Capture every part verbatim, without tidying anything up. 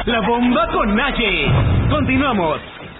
La bomba con Naye. Continuamos.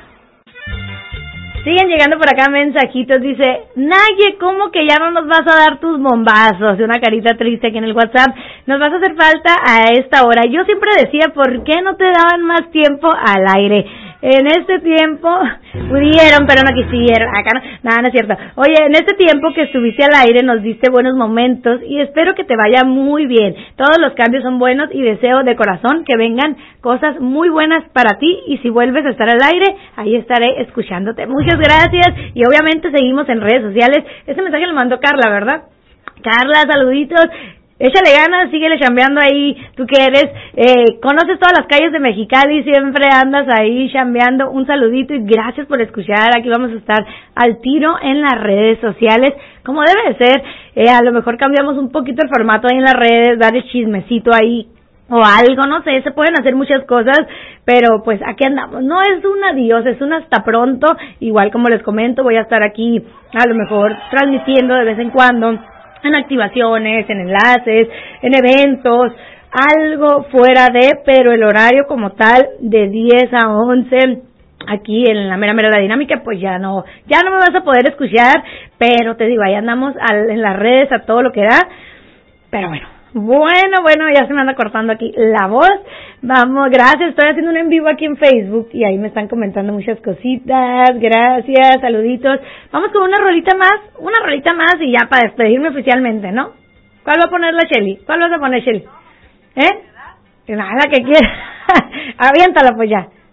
Siguen llegando por acá mensajitos, dice, Naye, ¿cómo que ya no nos vas a dar tus bombazos? Una carita triste aquí en el WhatsApp. Nos vas a hacer falta a esta hora. Yo siempre decía, ¿por qué no te daban más tiempo al aire? En este tiempo, pudieron, pero no quisieron. Acá no, nada, no es cierto. Oye, en este tiempo que estuviste al aire nos diste buenos momentos y espero que te vaya muy bien. Todos los cambios son buenos y deseo de corazón que vengan cosas muy buenas para ti y si vuelves a estar al aire, ahí estaré escuchándote. Muchas gracias y obviamente seguimos en redes sociales. Este mensaje lo mandó Carla, ¿verdad? Carla, saluditos. Échale ganas, síguele chambeando ahí, tú que eres, eh, conoces todas las calles de Mexicali, siempre andas ahí chambeando, un saludito y gracias por escuchar, aquí vamos a estar al tiro en las redes sociales, como debe de ser, eh, a lo mejor cambiamos un poquito el formato ahí en las redes, darle chismecito ahí, o algo, no sé, se pueden hacer muchas cosas, pero pues aquí andamos, no es un adiós, es un hasta pronto, igual como les comento, voy a estar aquí a lo mejor transmitiendo de vez en cuando, en activaciones, en enlaces, en eventos, algo fuera de, pero el horario como tal, de diez a once, aquí en la mera mera la dinámica, pues ya no, ya no me vas a poder escuchar, pero te digo, ahí andamos al, en las redes a todo lo que da, pero bueno. Bueno, bueno, ya se me anda cortando aquí la voz. Vamos, gracias, estoy haciendo un en vivo aquí en Facebook y ahí me están comentando muchas cositas. Gracias, saluditos. Vamos con una rolita más, una rolita más y ya para despedirme oficialmente, ¿no? ¿Cuál va a poner la Shelly? ¿Cuál vas a poner, Shelly? ¿Eh? Nada, que quieras. Aviéntala pues ya.